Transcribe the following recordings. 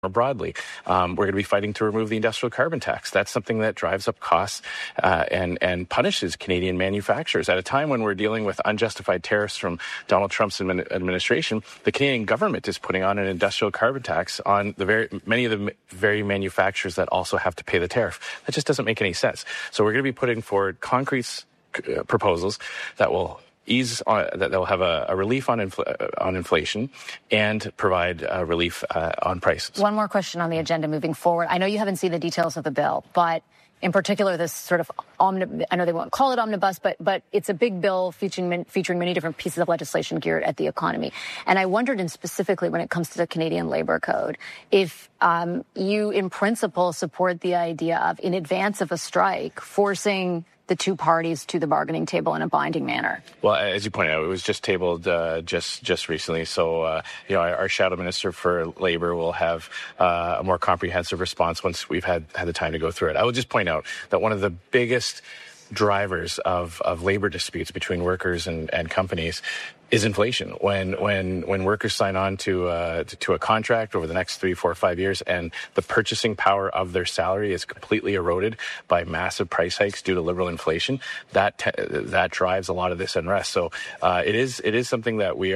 more broadly. We're going to be fighting to remove the industrial carbon tax. That's something that drives up costs and punishes Canadian manufacturers. At a time when we're dealing with unjustified tariffs from Donald Trump's administration, the Canadian government is putting on an industrial carbon tax on many of the very manufacturers that also have to pay the tariff. That just doesn't make any sense. So we're going to be putting forward concrete proposals that will that will have a relief on inflation and provide relief on prices. One more question on the agenda moving forward. I know you haven't seen the details of the bill, but in particular, this sort of I know they won't call it omnibus, but it's a big bill featuring many different pieces of legislation geared at the economy. And I wondered, and specifically when it comes to the Canadian Labour Code, if you in principle support the idea of, in advance of a strike, forcing the two parties to the bargaining table in a binding manner. Well, as you pointed out, it was just tabled just recently. So, our Shadow Minister for Labour will have a more comprehensive response once we've had the time to go through it. I will just point out that one of the biggest drivers of labor disputes between workers and companies is inflation. When workers sign on to a contract over the next 3, 4, 5 years, and the purchasing power of their salary is completely eroded by massive price hikes due to liberal inflation, that drives a lot of this unrest. So it is something that we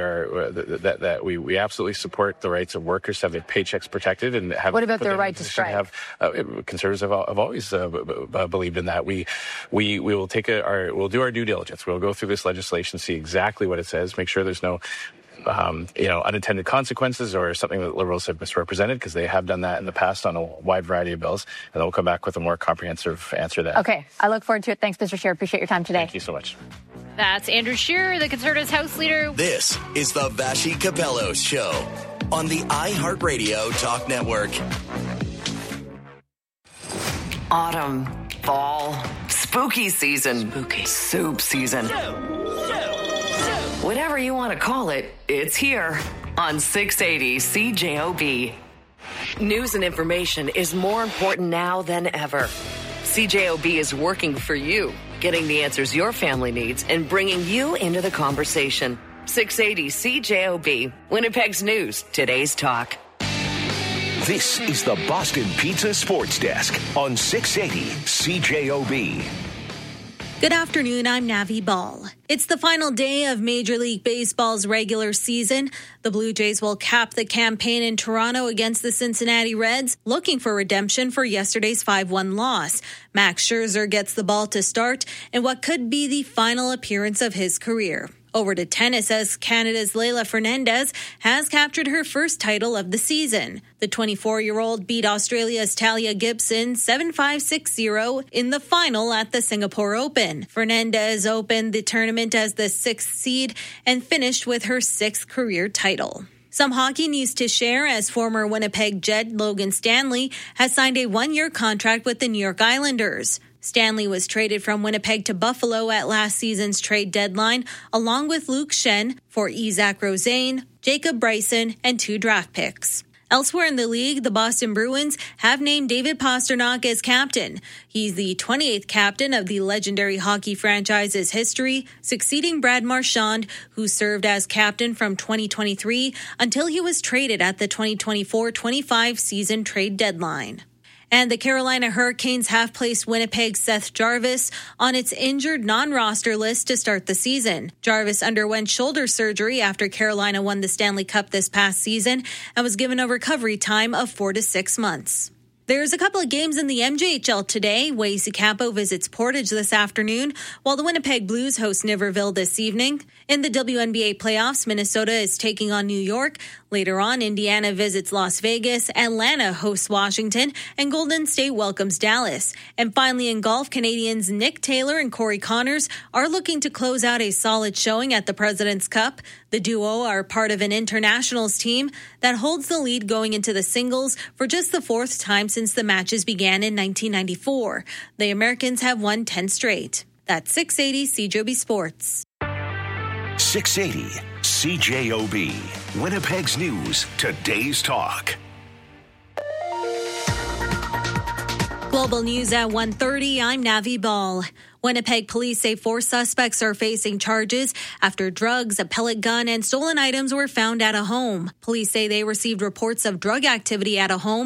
absolutely support the rights of workers to have their paychecks protected and have. What about their right to strike? Conservatives have always believed in that. We will we'll do our due diligence. We'll go through this legislation, see exactly what it says, make sure there's no unintended consequences or something that Liberals have misrepresented, because they have done that in the past on a wide variety of bills, and they'll come back with a more comprehensive answer to that. Okay, I look forward to it. Thanks, Mr. Scheer. Appreciate your time today. Thank you so much. That's Andrew Scheer, the Conservatives House Leader. This is the Vassy Capello Show on the iHeartRadio Talk Network. Autumn, fall, spooky season, soup season. Whatever you want to call it, it's here on 680 CJOB. News and information is more important now than ever. CJOB is working for you, getting the answers your family needs and bringing you into the conversation. 680 CJOB, Winnipeg's news, today's talk. This is the Boston Pizza Sports Desk on 680 CJOB. Good afternoon, I'm Navi Ball. It's the final day of Major League Baseball's regular season. The Blue Jays will cap the campaign in Toronto against the Cincinnati Reds, looking for redemption for yesterday's 5-1 loss. Max Scherzer gets the ball to start in what could be the final appearance of his career. Over to tennis, as Canada's Leylah Fernandez has captured her first title of the season. The 24-year-old beat Australia's Talia Gibson 7-5, 6-0 in the final at the Singapore Open. Fernandez opened the tournament as the 6th seed and finished with her 6th career title. Some hockey news to share, as former Winnipeg Jet Logan Stanley has signed a 1-year contract with the New York Islanders. Stanley was traded from Winnipeg to Buffalo at last season's trade deadline, along with Luke Schenn for Isaac Rosane, Jacob Bryson, and 2 draft picks. Elsewhere in the league, the Boston Bruins have named David Pastrnak as captain. He's the 28th captain of the legendary hockey franchise's history, succeeding Brad Marchand, who served as captain from 2023 until he was traded at the 2024-25 season trade deadline. And the Carolina Hurricanes have placed Winnipeg's Seth Jarvis on its injured non-roster list to start the season. Jarvis underwent shoulder surgery after Carolina won the Stanley Cup this past season and was given a recovery time of 4 to 6 months. There's a couple of games in the MJHL today. Wacy Campo visits Portage this afternoon, while the Winnipeg Blues host Niverville this evening. In the WNBA playoffs, Minnesota is taking on New York. Later on, Indiana visits Las Vegas, Atlanta hosts Washington, and Golden State welcomes Dallas. And finally in golf, Canadians Nick Taylor and Corey Connors are looking to close out a solid showing at the President's Cup. The duo are part of an internationals team that holds the lead going into the singles for just the 4th time since the matches began in 1994. The Americans have won 10 straight. That's 680 CJOB Sports. 680 CJOB, Winnipeg's news, today's talk. Global News at 1:30. I'm Navi Ball. Winnipeg police say 4 suspects are facing charges after drugs, a pellet gun, and stolen items were found at a home. Police say they received reports of drug activity at a home